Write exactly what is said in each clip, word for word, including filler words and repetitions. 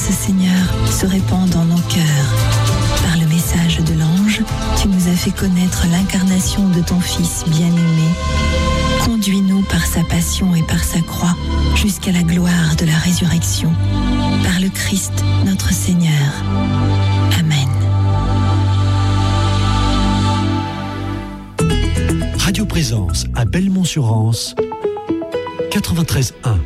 grâce, Seigneur, se répand dans nos cœurs. Par le message de l'ange, tu nous as fait connaître l'incarnation de ton Fils bien-aimé. Conduis-nous par sa passion et par sa croix jusqu'à la gloire de la résurrection. Par le Christ, notre Seigneur. Amen. Radio Présence à Belmont-sur-Anse, quatre-vingt-treize un.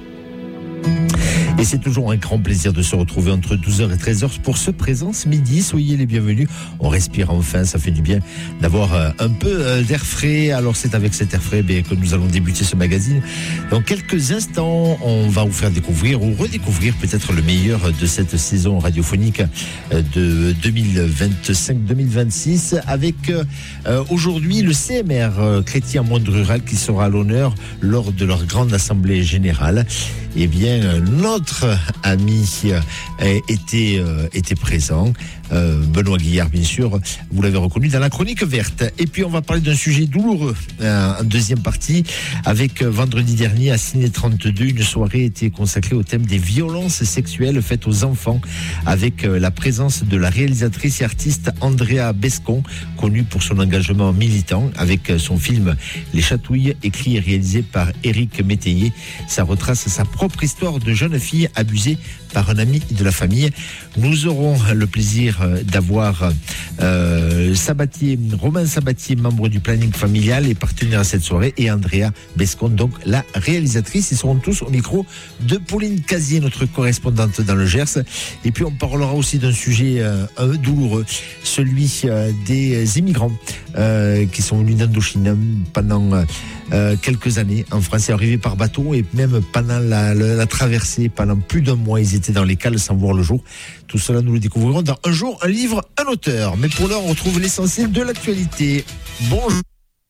Et c'est toujours un grand plaisir de se retrouver entre douze heures et treize heures pour ce Présence Midi. Soyez les bienvenus. On respire enfin, ça fait du bien d'avoir un peu d'air frais. Alors c'est avec cet air frais que nous allons débuter ce magazine. Dans quelques instants, on va vous faire découvrir ou redécouvrir peut-être le meilleur de cette saison radiophonique de deux mille vingt-cinq deux mille vingt-six avec euh, aujourd'hui le C M R Chrétien Monde Rural qui sera à l'honneur lors de leur grande assemblée générale. Eh bien, notre ami euh, était, euh, était présent. Euh, Benoît Guillard, bien sûr, vous l'avez reconnu dans la chronique verte. Et puis, on va parler d'un sujet douloureux euh, en deuxième partie. Avec euh, vendredi dernier, à Ciné trente-deux, une soirée était consacrée au thème des violences sexuelles faites aux enfants, avec euh, la présence de la réalisatrice et artiste Andrea Bescon, connue pour son engagement militant, avec euh, son film Les Chatouilles, écrit et réalisé par Éric Métayer. Ça retrace sa propre histoire de jeune fille abusée par un ami de la famille. Nous aurons le plaisir d'avoir euh, Sabatier, Romain Sabatier, membre du planning familial et partenaire à cette soirée, et Andrea Bescon, donc la réalisatrice. Ils seront tous au micro de Pauline Casier, notre correspondante dans le Gers. Et puis on parlera aussi d'un sujet euh, douloureux, celui euh, des immigrants euh, qui sont venus d'Indochine pendant euh, quelques années en France, arrivés par bateau, et même pendant la, la, la traversée, pendant plus d'un mois, ils étaient dans les cales sans voir le jour. Tout cela, nous le découvrirons dans Un jour, un livre, un auteur. Mais pour l'heure, on retrouve l'essentiel de l'actualité. Bonjour.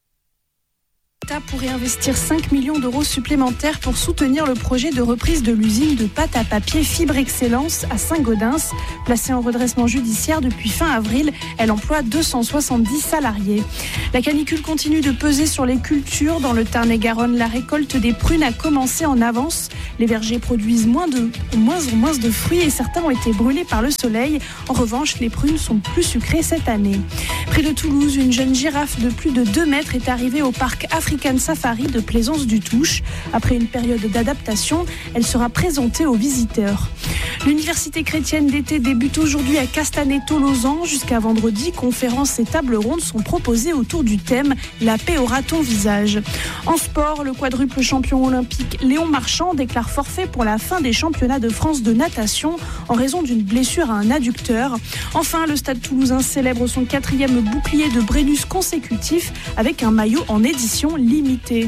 L'État pourrait investir cinq millions d'euros supplémentaires pour soutenir le projet de reprise de l'usine de pâte à papier Fibre Excellence à Saint-Gaudens. Placée en redressement judiciaire depuis fin avril, elle emploie deux cent soixante-dix salariés. La canicule continue de peser sur les cultures. Dans le Tarn-et-Garonne, la récolte des prunes a commencé en avance. Les vergers produisent moins, de, moins en moins de fruits et certains ont été brûlés par le soleil. En revanche, les prunes sont plus sucrées cette année. Près de Toulouse, une jeune girafe de plus de deux mètres est arrivée au parc African Safari de Plaisance-du-Touche. Après une période d'adaptation, elle sera présentée aux visiteurs. L'université chrétienne d'été débute aujourd'hui à Castaneto-Lausanne. Jusqu'à vendredi, conférences et tables rondes sont proposées autour du thème « La paix aura ton visage ». En sport, le quadruple champion olympique Léon Marchand déclare forfait pour la fin des championnats de France de natation en raison d'une blessure à un adducteur. Enfin, le Stade toulousain célèbre son quatrième bouclier de Brennus consécutif avec un maillot en édition limitée.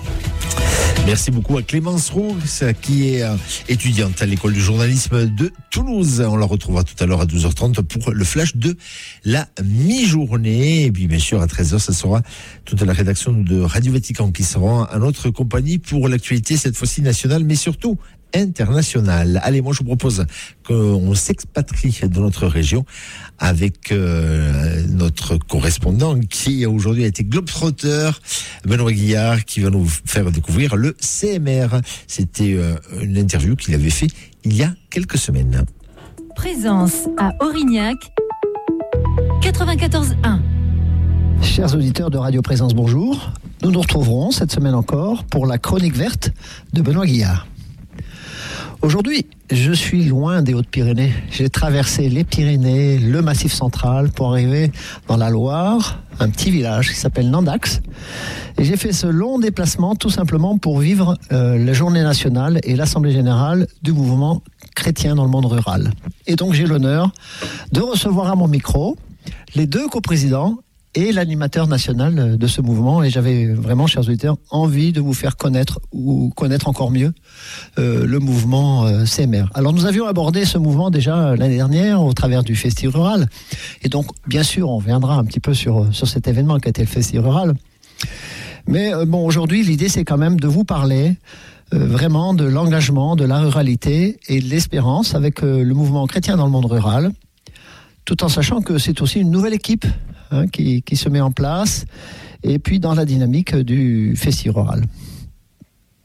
Merci beaucoup à Clémence Roux, qui est étudiante à l'école du journalisme de Toulouse. On la retrouvera tout à l'heure à douze heures trente pour le flash de la mi-journée. Et puis bien sûr à treize heures, ça sera toute la rédaction de Radio Vatican qui sera à notre compagnie pour l'actualité, cette fois-ci nationale, mais surtout internationale. Allez, moi je vous propose qu'on s'expatrie de notre région avec euh, notre correspondant qui aujourd'hui a été globetrotter, Benoît Guillard, qui va nous faire découvrir le C M R. C'était euh, une interview qu'il avait fait il y a quelques semaines. Présence à Aurignac, quatre-vingt-quatorze un. Chers auditeurs de Radio Présence, bonjour. Nous nous retrouverons cette semaine encore pour la chronique verte de Benoît Guillard. Aujourd'hui, je suis loin des Hautes-Pyrénées. J'ai traversé les Pyrénées, le Massif central pour arriver dans la Loire, un petit village qui s'appelle Nandax. Et j'ai fait ce long déplacement tout simplement pour vivre euh, la journée nationale et l'assemblée générale du mouvement chrétien dans le monde rural. Et donc j'ai l'honneur de recevoir à mon micro les deux coprésidents et l'animateur national de ce mouvement. Et j'avais vraiment, chers auditeurs, envie de vous faire connaître ou connaître encore mieux euh, le mouvement euh, C M R. Alors nous avions abordé ce mouvement déjà l'année dernière au travers du Festi Rural. Et donc, bien sûr, on reviendra un petit peu sur, sur cet événement qui a été le Festi Rural. Mais euh, bon, aujourd'hui, l'idée, c'est quand même de vous parler euh, vraiment de l'engagement, de la ruralité et de l'espérance avec euh, le mouvement chrétien dans le monde rural, tout en sachant que c'est aussi une nouvelle équipe Hein, qui, qui se met en place, et puis dans la dynamique du Festi Rural.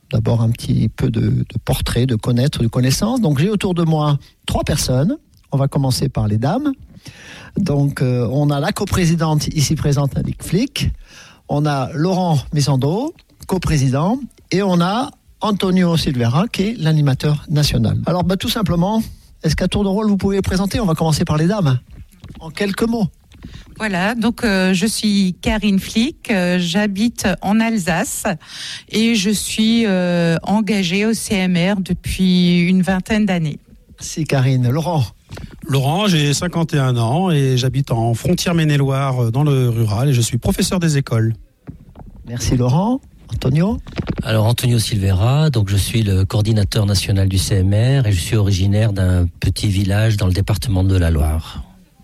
d'abord un petit peu de, de portrait, de connaître, de connaissance. Donc j'ai autour de moi trois personnes. On va commencer par les dames. Donc euh, on a la coprésidente ici présente, Annick Flick. On a Laurent Missando, coprésident. Et on a Antonio Silveira, qui est l'animateur national. Alors bah, tout simplement, est-ce qu'à tour de rôle vous pouvez présenter? On va commencer par les dames. En quelques mots. Voilà, donc euh, je suis Karine Flick, euh, j'habite en Alsace et je suis euh, engagée au C M R depuis une vingtaine d'années. Merci Karine. Laurent. Laurent, j'ai cinquante et un ans et j'habite en frontière Maine-et-Loire dans le rural et je suis professeur des écoles. Merci Laurent. Antonio. Alors Antonio Silveira, donc je suis le coordinateur national du C M R et je suis originaire d'un petit village dans le département de la Loire.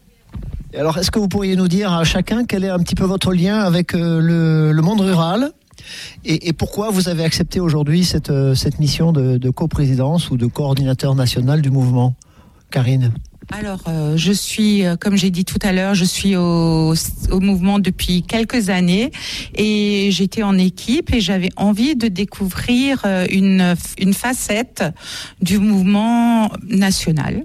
Et alors, est-ce que vous pourriez nous dire à chacun quel est un petit peu votre lien avec euh, le, le monde rural et, et pourquoi vous avez accepté aujourd'hui cette, euh, cette mission de, de coprésidence ou de coordinateur national du mouvement? Karine. Alors, euh, je suis, euh, comme j'ai dit tout à l'heure, je suis au, au mouvement depuis quelques années et j'étais en équipe et j'avais envie de découvrir euh, une, une facette du mouvement national.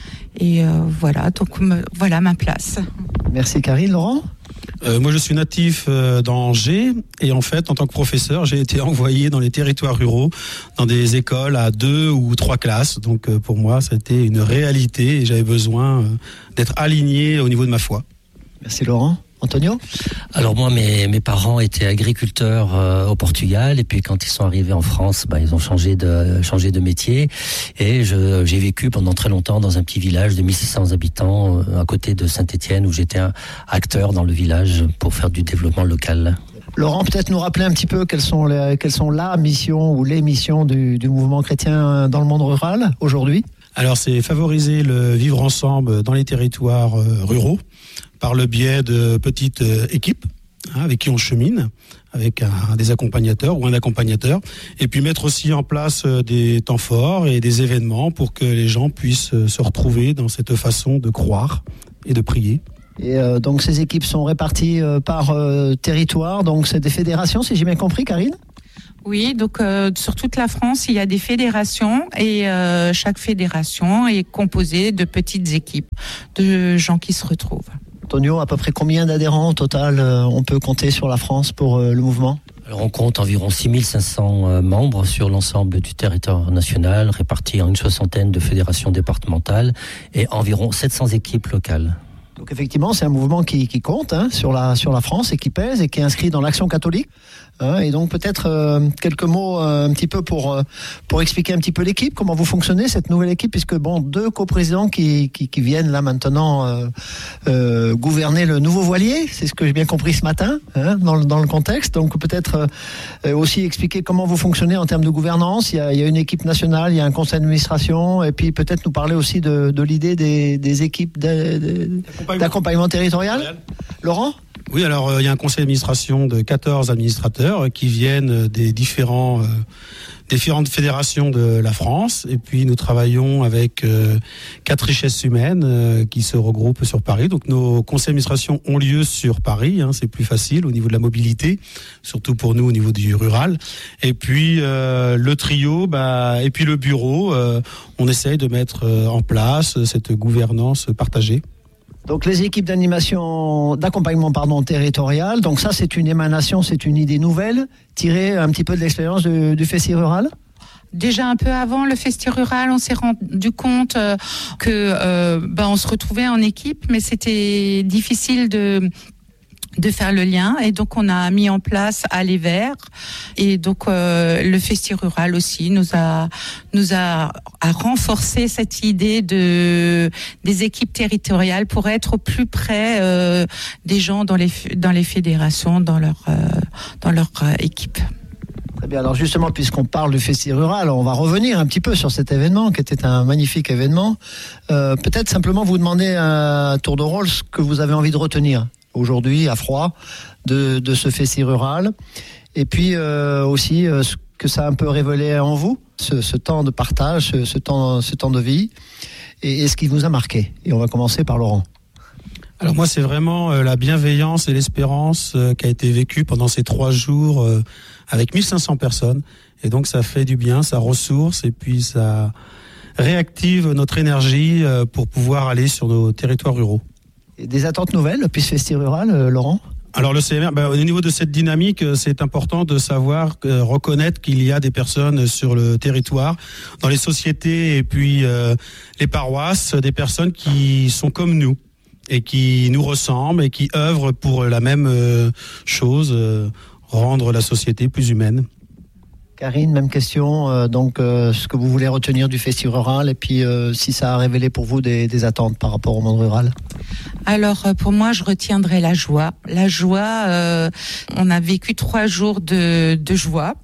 Et euh, voilà, donc me, voilà ma place. Merci Karine. Laurent. Euh, moi je suis natif euh, d'Angers et en fait en tant que professeur j'ai été envoyé dans les territoires ruraux, dans des écoles à deux ou trois classes. Donc euh, pour moi ça a été une réalité et j'avais besoin euh, d'être aligné au niveau de ma foi. Merci Laurent. Antonio? Alors moi, mes, mes parents étaient agriculteurs euh, au Portugal et puis quand ils sont arrivés en France, bah, ils ont changé de, changé de métier et je, j'ai vécu pendant très longtemps dans un petit village de mille six cents habitants euh, à côté de Saint-Étienne où j'étais un acteur dans le village pour faire du développement local. Laurent, peut-être nous rappeler un petit peu quelles sont, les, quelles sont la mission ou les missions du, du mouvement chrétien dans le monde rural aujourd'hui? Alors c'est favoriser le vivre ensemble dans les territoires euh, ruraux par le biais de petites euh, équipes hein, avec qui on chemine, avec un, des accompagnateurs ou un accompagnateur, et puis mettre aussi en place euh, des temps forts et des événements pour que les gens puissent euh, se retrouver dans cette façon de croire et de prier. Et euh, donc ces équipes sont réparties euh, par euh, territoire, donc c'est des fédérations, si j'ai bien compris, Karine? Oui, donc euh, sur toute la France, il y a des fédérations et euh, chaque fédération est composée de petites équipes, de gens qui se retrouvent. Antonio, à peu près combien d'adhérents au total euh, on peut compter sur la France pour euh, le mouvement? Alors on compte environ six mille cinq cents euh, membres sur l'ensemble du territoire national, répartis en une soixantaine de fédérations départementales et environ sept cents équipes locales. Donc effectivement, c'est un mouvement qui, qui compte hein, sur, la, sur la France et qui pèse et qui est inscrit dans l'Action catholique. Hein, et donc peut-être euh, quelques mots euh, un petit peu pour, euh, pour expliquer un petit peu l'équipe, comment vous fonctionnez, cette nouvelle équipe, puisque bon, deux coprésidents qui, qui, qui viennent là maintenant euh, euh, gouverner le nouveau voilier, c'est ce que j'ai bien compris ce matin hein, dans, le, dans le contexte. Donc peut-être euh, aussi expliquer comment vous fonctionnez en termes de gouvernance. Il y a, il y a une équipe nationale, il y a un conseil d'administration, et puis peut-être nous parler aussi de, de l'idée des, des équipes de, de, d'accompagnement territorial. Laurent ? Oui, alors il euh, y a un conseil d'administration de quatorze administrateurs euh, qui viennent des différents, euh, différentes fédérations de la France. Et puis nous travaillons avec euh, quatre richesses humaines euh, qui se regroupent sur Paris. Donc nos conseils d'administration ont lieu sur Paris. Hein, c'est plus facile au niveau de la mobilité, surtout pour nous au niveau du rural. Et puis euh, le trio, bah, et puis le bureau, euh, on essaye de mettre euh, en place cette gouvernance partagée. Donc les équipes d'animation, d'accompagnement pardon territorial. Donc ça c'est une émanation, c'est une idée nouvelle, tirée un petit peu de l'expérience du, du Festi rural. Déjà un peu avant le Festi rural, on s'est rendu compte euh, que euh, ben on se retrouvait en équipe, mais c'était difficile de de faire le lien, et donc on a mis en place Aller Vers, et donc euh, le Festi rural aussi nous a nous a, a renforcé cette idée de des équipes territoriales pour être au plus près euh, des gens dans les dans les fédérations, dans leur euh, dans leur euh, équipe. Très bien. Alors justement, puisqu'on parle du Festi rural, on va revenir un petit peu sur cet événement qui était un magnifique événement. Euh, peut-être simplement vous demander à tour de rôle ce que vous avez envie de retenir aujourd'hui à froid de, de ce Festi rural, et puis euh, aussi euh, ce que ça a un peu révélé en vous, ce, ce temps de partage, ce, ce, temps, ce temps de vie, et, et ce qui vous a marqué. Et on va commencer par Laurent. Alors moi, c'est vraiment euh, la bienveillance et l'espérance euh, qui a été vécue pendant ces trois jours euh, avec mille cinq cents personnes. Et donc, ça fait du bien, ça ressource et puis ça réactive notre énergie euh, pour pouvoir aller sur nos territoires ruraux. Et des attentes nouvelles depuis ce Festi Rural, euh, Laurent ? Alors le C M R, ben, au niveau de cette dynamique, c'est important de savoir euh, reconnaître qu'il y a des personnes sur le territoire, dans les sociétés et puis euh, les paroisses, des personnes qui sont comme nous et qui nous ressemblent et qui œuvrent pour la même euh, chose, euh, rendre la société plus humaine. Karine, même question. Euh, donc, euh, ce que vous voulez retenir du Festi Rural et puis euh, si ça a révélé pour vous des, des attentes par rapport au monde rural. Alors, pour moi, je retiendrai la joie. La joie, euh, on a vécu trois jours de, de joie.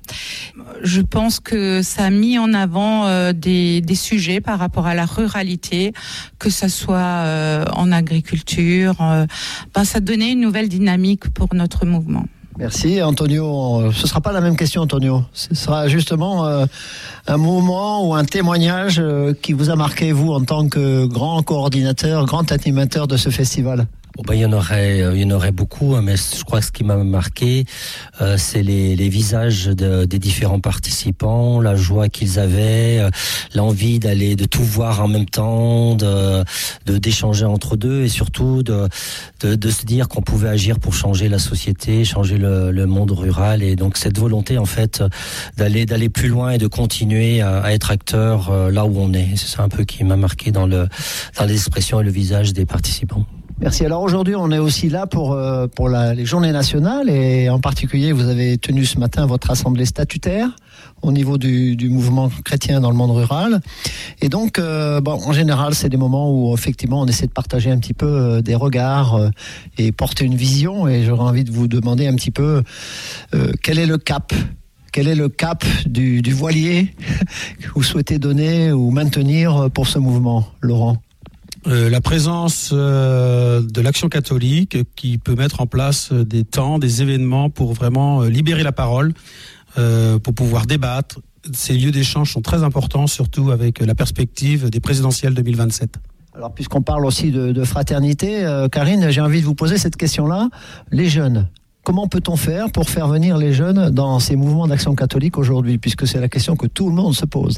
Je pense que ça a mis en avant euh, des, des sujets par rapport à la ruralité, que ça soit euh, en agriculture. Euh, ben, ça donnait une nouvelle dynamique pour notre mouvement. Merci Antonio. Ce ne sera pas la même question Antonio. Ce sera justement euh, un moment ou un témoignage euh, qui vous a marqué vous en tant que grand coordinateur, grand animateur de ce festival. Bon ben, il y en aurait, il y en aurait beaucoup, hein, mais je crois que ce qui m'a marqué, euh, c'est les, les visages de, des différents participants, la joie qu'ils avaient, euh, l'envie d'aller, de tout voir en même temps, de, de d'échanger entre deux et surtout de, de, de se dire qu'on pouvait agir pour changer la société, changer le, le monde rural et donc cette volonté en fait d'aller, d'aller plus loin et de continuer à, à être acteur euh, là où on est. C'est ça un peu qui m'a marqué dans le, dans les expressions et le visage des participants. Merci. Alors aujourd'hui, on est aussi là pour euh, pour la, les journées nationales et en particulier, vous avez tenu ce matin votre assemblée statutaire au niveau du, du mouvement chrétien dans le monde rural. Et donc, euh, bon, en général, c'est des moments où effectivement, on essaie de partager un petit peu euh, des regards euh, et porter une vision. Et j'aurais envie de vous demander un petit peu euh, quel est le cap. Quel est le cap du, du voilier que vous souhaitez donner ou maintenir pour ce mouvement, Laurent ? Euh, la présence euh, de l'Action catholique qui peut mettre en place des temps, des événements pour vraiment euh, libérer la parole, euh, pour pouvoir débattre. Ces lieux d'échange sont très importants, surtout avec la perspective des présidentielles deux mille vingt-sept. Alors, puisqu'on parle aussi de, de fraternité, euh, Karine, j'ai envie de vous poser cette question-là. Les jeunes, comment peut-on faire pour faire venir les jeunes dans ces mouvements d'Action catholique aujourd'hui, puisque c'est la question que tout le monde se pose.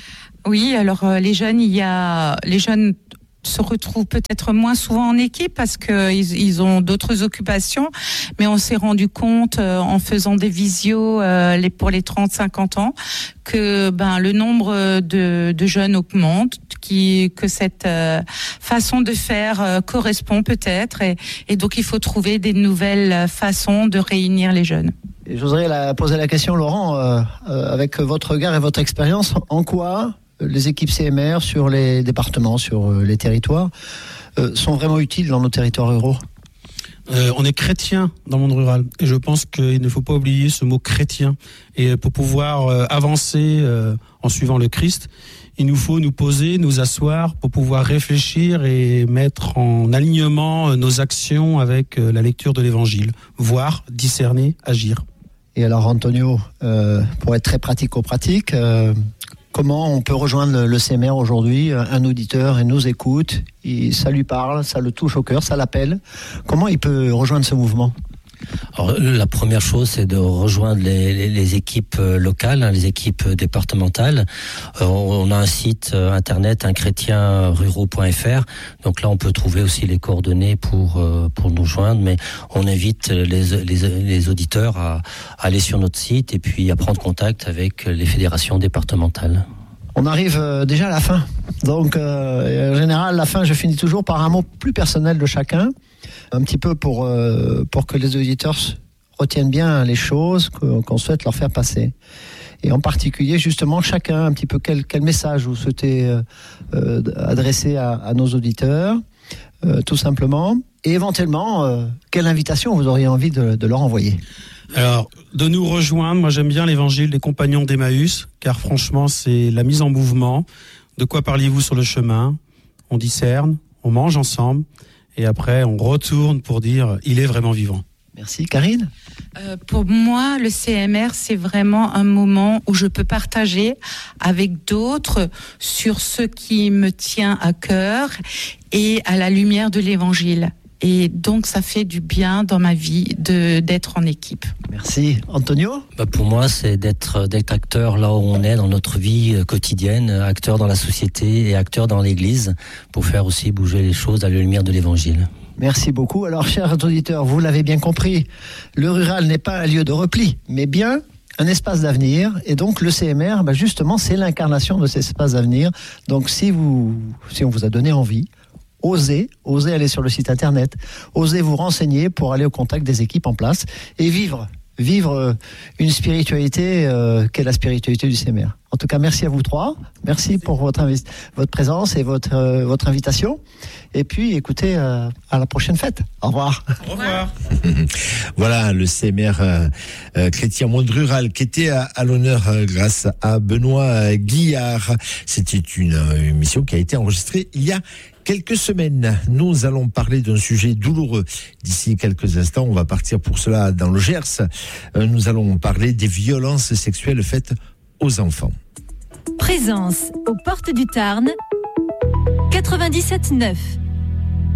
Oui, alors euh, les jeunes, il y a les jeunes se retrouvent peut-être moins souvent en équipe parce que ils, ils ont d'autres occupations, mais on s'est rendu compte euh, en faisant des visios euh, les, pour les trente cinquante ans que ben le nombre de, de jeunes augmente, qui que cette euh, façon de faire euh, correspond peut-être et, et donc il faut trouver des nouvelles façons de réunir les jeunes. Et j'oserais la, poser la question, Laurent, euh, euh, avec votre regard et votre expérience, en quoi les équipes C M R sur les départements, sur les territoires, euh, sont vraiment utiles dans nos territoires ruraux ? euh, On est chrétien dans le monde rural et je pense qu'il ne faut pas oublier ce mot chrétien. Et pour pouvoir euh, avancer euh, en suivant le Christ, il nous faut nous poser, nous asseoir pour pouvoir réfléchir et mettre en alignement nos actions avec la lecture de l'Évangile, voir, discerner, agir. Et alors Antonio, euh, pour être très pratico-pratique, euh, comment on peut rejoindre le C M R aujourd'hui ? Un auditeur il nous écoute, il, ça lui parle, ça le touche au cœur, ça l'appelle. Comment il peut rejoindre ce mouvement ? Alors, la première chose, c'est de rejoindre les, les, les équipes locales, hein, les équipes départementales. Euh, on a un site euh, internet, un chrétien ruraux point f r. Donc là, on peut trouver aussi les coordonnées pour euh, pour nous joindre. Mais on invite les les, les auditeurs à, à aller sur notre site et puis à prendre contact avec les fédérations départementales. On arrive euh, déjà à la fin. Donc, euh, en général, la fin, je finis toujours par un mot plus personnel de chacun, un petit peu pour euh, pour que les auditeurs retiennent bien les choses que, qu'on souhaite leur faire passer. Et en particulier, justement, chacun, un petit peu, quel, quel message vous souhaitez euh, euh, adresser à, à nos auditeurs, euh, tout simplement. Et éventuellement, euh, quelle invitation vous auriez envie de, de leur envoyer ? Alors, de nous rejoindre, moi j'aime bien l'évangile des compagnons d'Emmaüs, car franchement c'est la mise en mouvement. De quoi parliez-vous sur le chemin ? On discerne, on mange ensemble, et après on retourne pour dire il est vraiment vivant. Merci. Karine ? Euh, pour moi, le C M R, c'est vraiment un moment où je peux partager avec d'autres sur ce qui me tient à cœur et à la lumière de l'évangile. Et donc, ça fait du bien dans ma vie de, d'être en équipe. Merci. Antonio ? Bah pour moi, c'est d'être, d'être acteur là où on est dans notre vie quotidienne, acteur dans la société et acteur dans l'église, pour faire aussi bouger les choses à la lumière de l'évangile. Merci beaucoup. Alors, chers auditeurs, vous l'avez bien compris, le rural n'est pas un lieu de repli, mais bien un espace d'avenir. Et donc, le C M R, bah justement, c'est l'incarnation de cet espace d'avenir. Donc, si vous, si on vous a donné envie, osez, osez aller sur le site internet, osez vous renseigner pour aller au contact des équipes en place et vivre, vivre une spiritualité euh, qu'est la spiritualité du C M R. En tout cas, merci à vous trois. Merci pour votre, invi- votre présence et votre, euh, votre invitation. Et puis, écoutez, euh, à la prochaine fête. Au revoir. Au revoir. Voilà, le C M R euh, euh, chrétien monde rural qui était à, à l'honneur euh, grâce à Benoît euh, Guillard. C'était une euh, émission qui a été enregistrée il y a quelques semaines. Nous allons parler d'un sujet douloureux. D'ici quelques instants, on va partir pour cela dans le Gers. Euh, nous allons parler des violences sexuelles faites aux enfants. Présence aux portes du Tarn, quatre-vingt-dix-sept neuf.